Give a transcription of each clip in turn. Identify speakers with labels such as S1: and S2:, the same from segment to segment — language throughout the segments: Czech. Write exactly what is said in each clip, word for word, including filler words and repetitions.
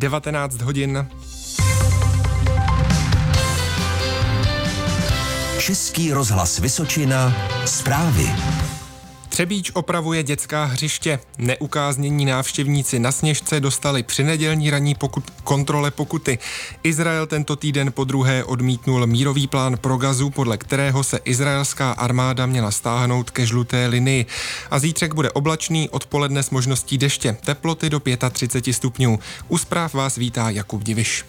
S1: devatenáct hodin.
S2: Český rozhlas Vysočina, zprávy.
S1: Třebíč opravuje dětská hřiště. Neukáznění návštěvníci na Sněžce dostali při nedělní ranní pokut, kontrole pokuty. Izrael tento týden podruhé odmítnul mírový plán pro Gazu, podle kterého se izraelská armáda měla stáhnout ke žluté linii. A zítřek bude oblačný, odpoledne s možností deště. Teploty do třicet pět stupňů. U zpráv vás vítá Jakub Diviš.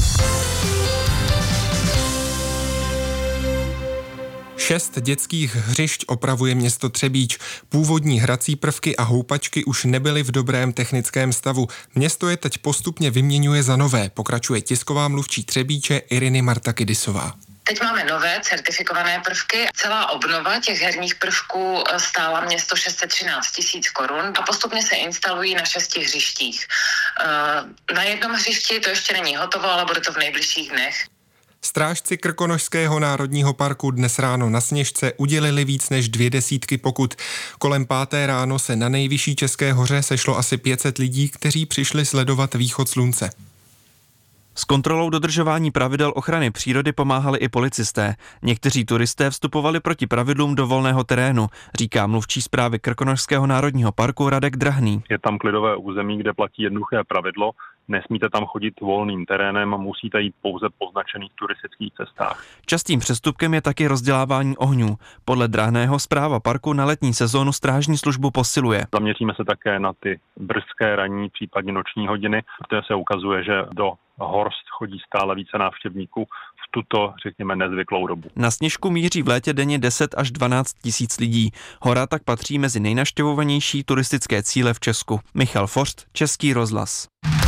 S1: Šest dětských hřišť opravuje město Třebíč. Původní hrací prvky a houpačky už nebyly v dobrém technickém stavu. Město je teď postupně vyměňuje za nové, pokračuje tisková mluvčí Třebíče Iriny Martakidisová.
S3: Teď máme nové certifikované prvky. Celá obnova těch herních prvků stála město šest set třináct tisíc korun a postupně se instalují na šesti hřištích. Na jednom hřišti to ještě není hotovo, ale bude to v nejbližších dnech.
S1: Strážci Krkonošského národního parku dnes ráno na Sněžce udělili víc než dvě desítky pokut. Kolem páté ráno se na nejvyšší České hoře sešlo asi pět set lidí, kteří přišli sledovat východ slunce.
S4: S kontrolou dodržování pravidel ochrany přírody pomáhali i policisté. Někteří turisté vstupovali proti pravidlům do volného terénu, říká mluvčí správy Krkonošského národního parku Radek Drahný.
S5: Je tam klidové území, kde platí jednoduché pravidlo. Nesmíte tam chodit volným terénem, musíte jít pouze po značených turistických cestách.
S4: Častým přestupkem je taky rozdělávání ohňů. Podle Drahného správa parku na letní sezónu strážní službu posiluje.
S5: Zaměříme se také na ty brzké ranní, případně noční hodiny, protože se ukazuje, že do Horst chodí stále více návštěvníků v tuto, řekněme, nezvyklou dobu.
S4: Na Sněžku míří v létě denně deset až dvanáct tisíc lidí. Hora tak patří mezi nejnavštěvovanější turistické cíle v Česku. Michal Forst, Český rozhlas.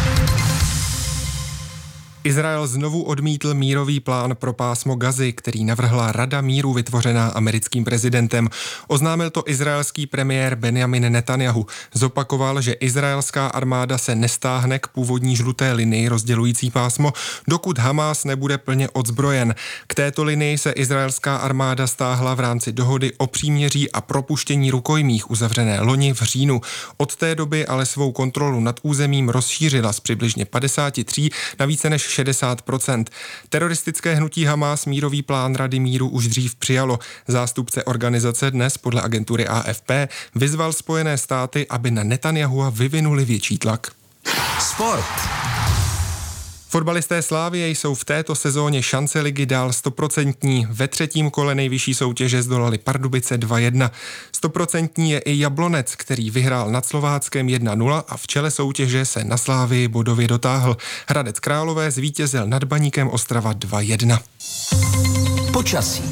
S1: Izrael znovu odmítl mírový plán pro pásmo Gazy, který navrhla Rada míru vytvořená americkým prezidentem. Oznámil to izraelský premiér Benjamin Netanjahu. Zopakoval, že izraelská armáda se nestáhne k původní žluté linii rozdělující pásmo, dokud Hamás nebude plně odzbrojen. K této linii se izraelská armáda stáhla v rámci dohody o příměří a propuštění rukojmích uzavřené loni v říjnu. Od té doby ale svou kontrolu nad územím rozšířila z přibližně padesát tři na více než šedesát procent. Teroristické hnutí Hamás mírový plán Rady míru už dřív přijalo. Zástupce organizace dnes podle agentury A F P vyzval Spojené státy, aby na Netanjahua vyvinuli větší tlak.
S2: Sport.
S1: Fotbalisté Slavie jsou v této sezóně šance ligy dál stoprocentní. Ve třetím kole nejvyšší soutěže zdolali Pardubice dva jedna. Stoprocentní je i Jablonec, který vyhrál nad Slováckem jedna nula a v čele soutěže se na Slavii bodově dotáhl. Hradec Králové zvítězil nad Baníkem Ostrava dva jedna.
S2: Počasí.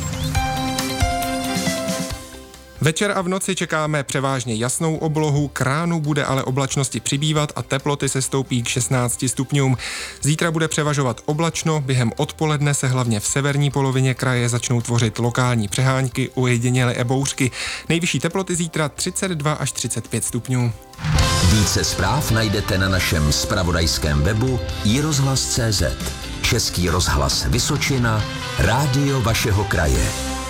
S1: Večer a v noci čekáme převážně jasnou oblohu, k ránu bude ale oblačnosti přibývat a teploty se stoupí k šestnácti stupňům. Zítra bude převažovat oblačno, během odpoledne se hlavně v severní polovině kraje začnou tvořit lokální přehánky, ojedinělé i bouřky. Nejvyšší teploty zítra třicet dva až třicet pět stupňů.
S2: Více zpráv najdete na našem zpravodajském webu i rozhlas tečka cé zet. Český rozhlas Vysočina, rádio vašeho kraje.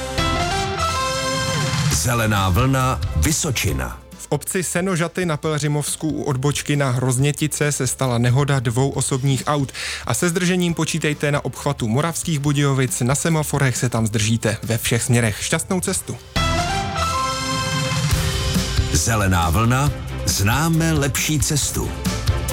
S2: Zelená vlna Vysočina.
S1: V obci Senožaty na Pelhřimovsku u odbočky na Hroznětice se stala nehoda dvou osobních aut a se zdržením počítejte na obchvatu Moravských Budějovic, na semaforech se tam zdržíte ve všech směrech. Šťastnou cestu.
S2: Zelená vlna, známe lepší cestu.